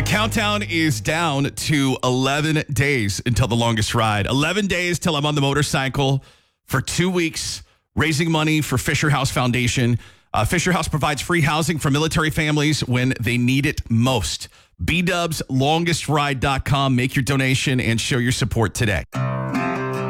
The countdown is down to 11 days until the longest ride. 11 days till I'm on the motorcycle for 2 weeks, raising money for Fisher House Foundation. Fisher House provides free housing for military families when they need it most. BDubsLongestRide.com. Make your donation and show your support today.